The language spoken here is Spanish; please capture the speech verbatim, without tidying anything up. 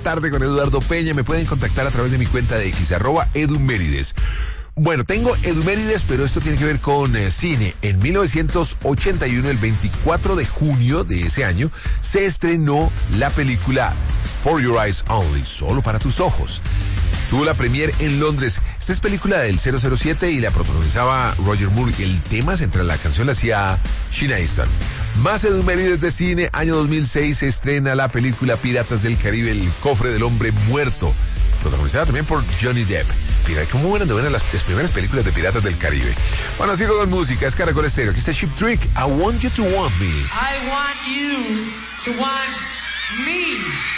tarde con Eduardo Peña. Me pueden contactar a través de mi cuenta de X, arroba edumérides. Bueno, tengo Edumérides, pero esto tiene que ver con eh, cine. En mil novecientos ochenta y uno, el veinticuatro de junio de ese año, se estrenó la película For Your Eyes Only, solo para tus ojos. Tuvo la premier en Londres. Esta es película del cero cero siete y la protagonizaba Roger Moore. El tema central de la canción la hacía Sheena Easton. Más Edumérides de cine. Año dos mil seis se estrena la película Piratas del Caribe, el cofre del hombre muerto, protagonizada también por Johnny Depp. Mira, cómo eran de buenas las, las primeras películas de Piratas del Caribe. Bueno, sigo con música, es Caracol Estéreo. Aquí está Cheap Trick, I Want You to Want Me. I want you to want me.